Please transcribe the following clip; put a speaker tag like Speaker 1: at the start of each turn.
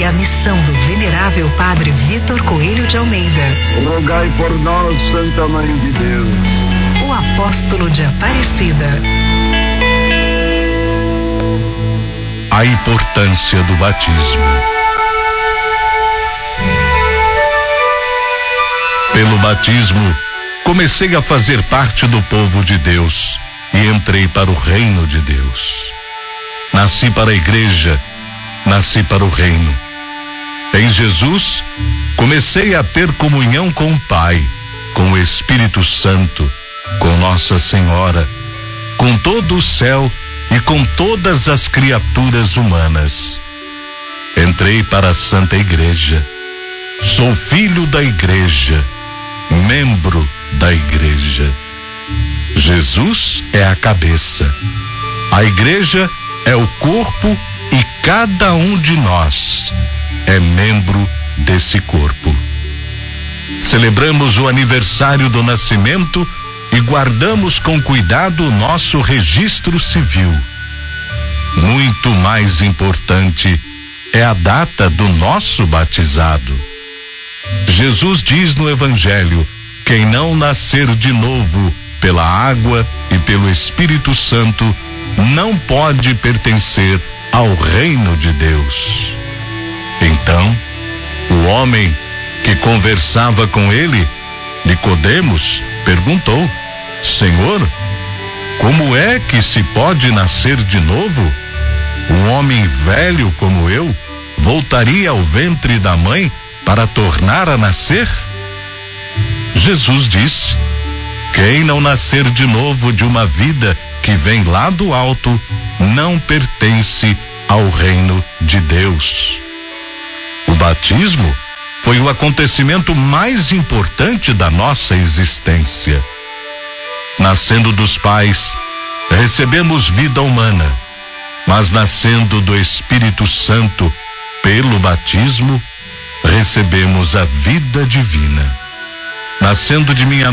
Speaker 1: e a missão do venerável Padre Vitor Coelho de Almeida.
Speaker 2: Rogai por nós, Santa Mãe de Deus.
Speaker 1: O apóstolo de Aparecida.
Speaker 3: A importância do batismo. Pelo batismo, comecei a fazer parte do povo de Deus e entrei para o reino de Deus. Nasci para a igreja, nasci para o reino. Em Jesus, comecei a ter comunhão com o Pai, com o Espírito Santo, com Nossa Senhora, com todo o céu e com todas as criaturas humanas. Entrei para a Santa Igreja. Sou filho da Igreja, membro da Igreja. Jesus é a cabeça. A Igreja é o corpo e cada um de nós é membro desse corpo. Celebramos o aniversário do nascimento e guardamos com cuidado o nosso registro civil. Muito mais importante é a data do nosso batizado. Jesus diz no Evangelho: quem não nascer de novo pela água e pelo Espírito Santo não pode pertencer ao reino de Deus. Então, o homem que conversava com ele, Nicodemos, perguntou: Senhor, como é que se pode nascer de novo? Um homem velho como eu voltaria ao ventre da mãe para tornar a nascer? Jesus disse: quem não nascer de novo de uma vida que vem lá do alto, não pertence ao reino de Deus. O batismo foi o acontecimento mais importante da nossa existência. Nascendo dos pais, recebemos vida humana, mas nascendo do Espírito Santo, pelo batismo, recebemos a vida divina. Nascendo de minha